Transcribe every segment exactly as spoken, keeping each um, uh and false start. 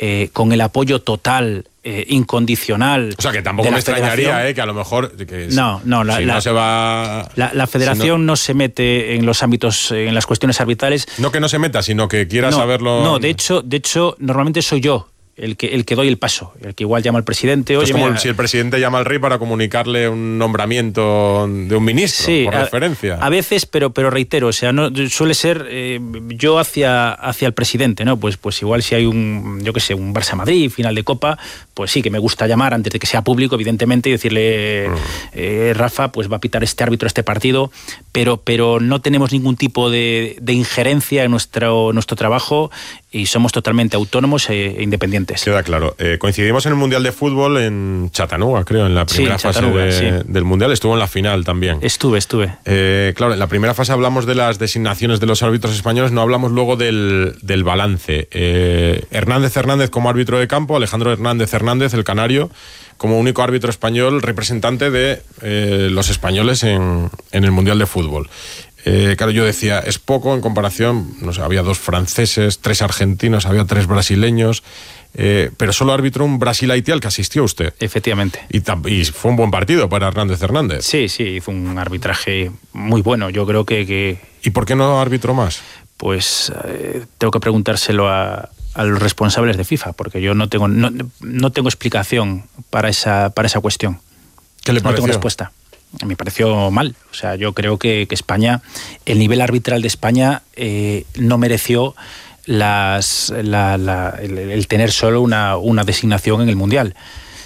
eh, con el apoyo total, eh, incondicional. O sea, que tampoco me extrañaría, eh, que a lo mejor... Que no, no, la, si la, no se va... La, la federación si no, no se mete en los ámbitos, en las cuestiones arbitrales. No que no se meta, sino que quiera no, saberlo... No, de hecho, de hecho, normalmente soy yo el que, el que doy el paso, el que igual llama al presidente. Oye, es como mira, si el presidente llama al rey para comunicarle un nombramiento de un ministro, sí, por a, referencia. A veces, pero, pero reitero, o sea, no suele ser eh, yo hacia, hacia el presidente, ¿no? Pues, pues igual si hay un, yo qué sé, un Barça-Madrid, final de Copa, pues sí, que me gusta llamar antes de que sea público, evidentemente, y decirle, mm. eh, Rafa, pues va a pitar este árbitro este partido, pero, pero no tenemos ningún tipo de, de injerencia en nuestro, nuestro trabajo y somos totalmente autónomos e independientes. Queda claro. Eh, coincidimos en el Mundial de Fútbol en Chattanooga, creo, en la primera sí, fase de, sí. del Mundial. Estuvo en la final también. Estuve, estuve. Eh, claro, en la primera fase hablamos de las designaciones de los árbitros españoles, no hablamos luego del, del balance. Eh, Hernández Hernández como árbitro de campo, Alejandro Hernández Hernández, el canario, como único árbitro español representante de eh, los españoles en, en el Mundial de Fútbol. Eh, claro, yo decía, es poco en comparación, no sé, había dos franceses, tres argentinos, había tres brasileños, eh, pero solo arbitró un Brasil-Haití al que asistió usted. Efectivamente. Y, y fue un buen partido para Hernández Hernández. Sí, sí, hizo un arbitraje muy bueno, yo creo que... que... ¿Y por qué no arbitró más? Pues eh, tengo que preguntárselo a, a los responsables de FIFA, porque yo no tengo, no, no tengo explicación para esa, para esa cuestión. ¿Qué le pareció? No tengo respuesta. Me pareció mal. O sea, yo creo que, que España, el nivel arbitral de España eh, no mereció las, la, la, el, el tener solo una, una designación en el Mundial.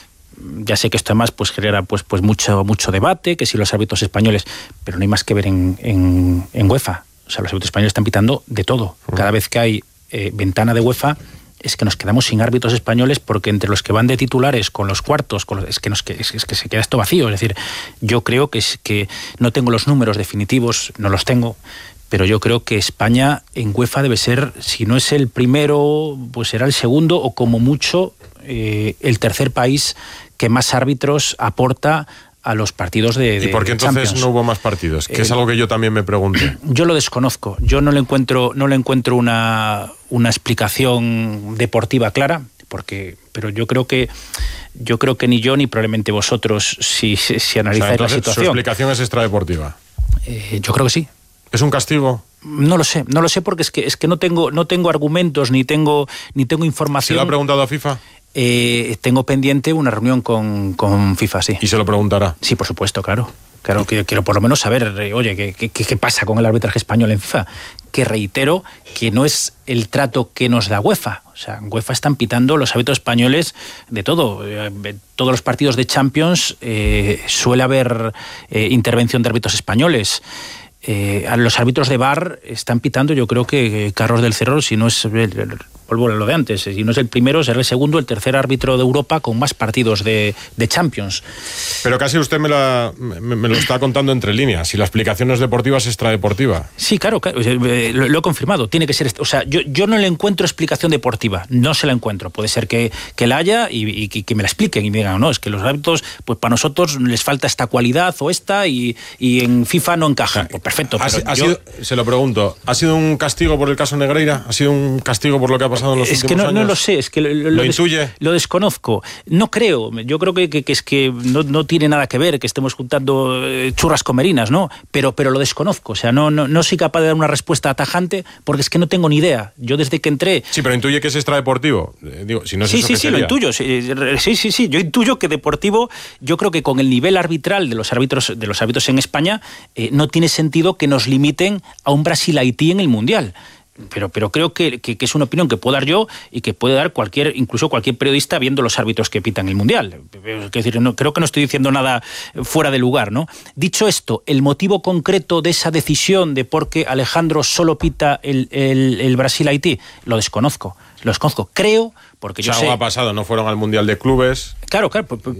Ya sé que esto además pues, genera pues, pues mucho, mucho debate, que si los árbitros españoles, pero no hay más que ver en, en, en UEFA. O sea, los árbitros españoles están pitando de todo. Cada vez que hay eh, ventana de UEFA, es que nos quedamos sin árbitros españoles porque entre los que van de titulares con los cuartos, con los, es, que nos, es, es que se queda esto vacío. Es decir, yo creo que, es, que no tengo los números definitivos, no los tengo, pero yo creo que España en UEFA debe ser, si no es el primero, pues será el segundo o como mucho eh, el tercer país que más árbitros aporta a los partidos de, de ¿Y por qué entonces Champions. No hubo más partidos? Que eh, es algo que yo también me pregunto. Yo lo desconozco. Yo no le encuentro, no le encuentro una, una explicación deportiva clara, porque, pero yo creo que yo creo que ni yo ni probablemente vosotros, si, si, si analizáis o sea, la situación. ¿Su explicación es extradeportiva? Eh, yo creo que sí. ¿Es un castigo? No lo sé, no lo sé porque es que es que no tengo no tengo argumentos ni tengo ni tengo información. ¿Se lo ha preguntado a FIFA? Eh, tengo pendiente una reunión con, con FIFA, sí. ¿Y se lo preguntará? Sí, por supuesto, claro. Claro, que quiero por lo menos saber, eh, oye, ¿qué, qué, ¿qué pasa con el arbitraje español en FIFA? Que reitero que no es el trato que nos da UEFA. O sea, en UEFA están pitando los árbitros españoles de todo. En todos los partidos de Champions eh, suele haber eh, intervención de árbitros españoles. Eh, a los árbitros de V A R están pitando, yo creo que Carlos del Cerro, si no es el, el, vuelvo a lo de antes, si no es el primero, será el segundo, el tercer árbitro de Europa con más partidos de, de Champions. Pero casi usted me, la, me, me lo está contando entre líneas. Si la explicación no es deportiva, es extradeportiva. Sí, claro, claro lo, lo he confirmado. Tiene que ser, o sea, yo, yo no le encuentro explicación deportiva, no se la encuentro. Puede ser que, que la haya y, y, y que me la expliquen y me digan, no, es que los árbitros, pues para nosotros les falta esta cualidad o esta y, y en FIFA no encajan. Pues perfecto. ¿Ha, pero ha yo... sido, se lo pregunto, ¿ha sido un castigo por el caso Negreira? ¿Ha sido un castigo por lo que ha pasado en los es últimos que no, años? No lo sé, es que lo, lo, ¿Lo des, intuye? Lo desconozco. No creo, yo creo que, que, que es que no, no tiene nada que ver que estemos juntando eh, churras con merinas, ¿no? Pero, pero lo desconozco, o sea, no, no, no soy capaz de dar una respuesta tajante porque es que no tengo ni idea. Yo desde que entré... Sí, pero intuye que es extradeportivo. Eh, digo, si no es sí, eso, sí, ¿qué sí, sería? lo intuyo. Sí, sí, sí, sí, yo intuyo que deportivo, yo creo que con el nivel arbitral de los árbitros, de los árbitros en España, eh, no tiene sentido que nos limiten a un Brasil-Haití en el Mundial. Pero, pero creo que, que, que es una opinión que puedo dar yo y que puede dar cualquier, incluso cualquier periodista viendo los árbitros que pitan el Mundial. Es decir, no, creo que no estoy diciendo nada fuera de lugar, ¿no? Dicho esto, el motivo concreto de esa decisión de por qué Alejandro solo pita el, el, el Brasil-Haití, lo desconozco. Lo desconozco. Creo, porque yo o sea, sé... algo ha pasado, no fueron al Mundial de Clubes. Claro, claro, pues, pues,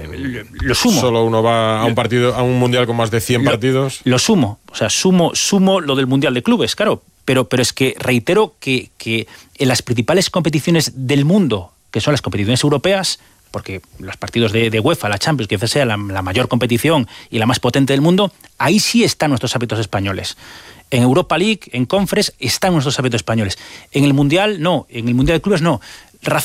lo sumo. Solo uno va a un partido, a un Mundial con más de cien lo, partidos. Lo sumo, o sea, sumo, sumo lo del Mundial de Clubes, claro. Pero, pero es que reitero que, que en las principales competiciones del mundo, que son las competiciones europeas, porque los partidos de, de UEFA, la Champions, que quizás sea la, la mayor competición y la más potente del mundo, ahí sí están nuestros árbitros españoles. En Europa League, en Conference, están nuestros árbitros españoles. En el Mundial, no. En el Mundial de Clubes, no.